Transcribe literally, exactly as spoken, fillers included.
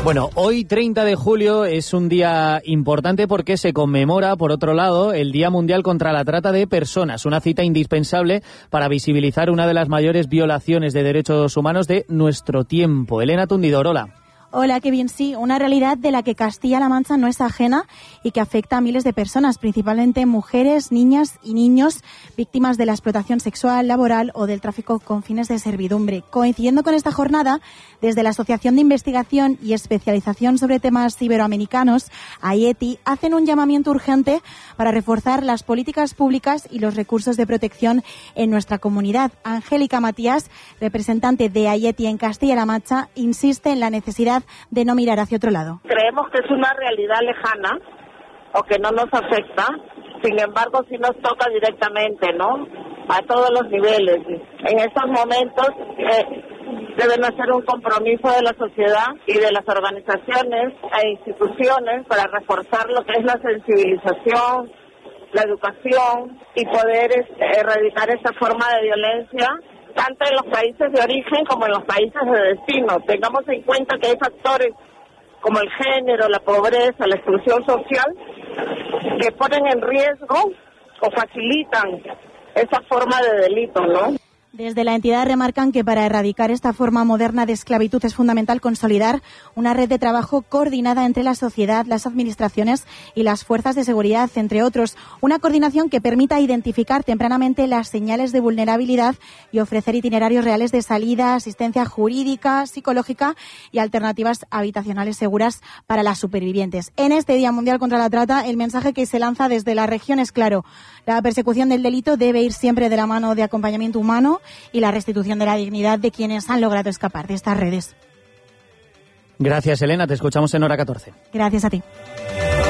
Bueno, hoy treinta de julio es un día importante porque se conmemora, por otro lado, el Día Mundial contra la Trata de Personas, una cita indispensable para visibilizar una de las mayores violaciones de derechos humanos de nuestro tiempo. Elena Tundidor, hola. Hola, qué bien, sí, una realidad de la que Castilla-La Mancha no es ajena y que afecta a miles de personas, principalmente mujeres, niñas y niños víctimas de la explotación sexual, laboral o del tráfico con fines de servidumbre. Coincidiendo con esta jornada, desde la Asociación de Investigación y Especialización sobre Temas Iberoamericanos, AIETI, hacen un llamamiento urgente para reforzar las políticas públicas y los recursos de protección en nuestra comunidad. Angélica Matías, representante de AIETI en Castilla-La Mancha, insiste en la necesidad de no mirar hacia otro lado. Creemos que es una realidad lejana o que no nos afecta, sin embargo sí nos toca directamente, ¿no? A todos los niveles. En estos momentos eh, deben hacer un compromiso de la sociedad y de las organizaciones e instituciones para reforzar lo que es la sensibilización, la educación y poder este, erradicar esta forma de violencia tanto en los países de origen como en los países de destino. Tengamos en cuenta que hay factores como el género, la pobreza, la exclusión social, que ponen en riesgo o facilitan esa forma de delito, ¿no? Desde la entidad remarcan que para erradicar esta forma moderna de esclavitud es fundamental consolidar una red de trabajo coordinada entre la sociedad, las administraciones y las fuerzas de seguridad, entre otros. Una coordinación que permita identificar tempranamente las señales de vulnerabilidad y ofrecer itinerarios reales de salida, asistencia jurídica, psicológica y alternativas habitacionales seguras para las supervivientes. En este Día Mundial contra la Trata, el mensaje que se lanza desde la región es claro. La persecución del delito debe ir siempre de la mano de acompañamiento humano y la restitución de la dignidad de quienes han logrado escapar de estas redes. Gracias, Elena. Te escuchamos en Hora catorce. Gracias a ti.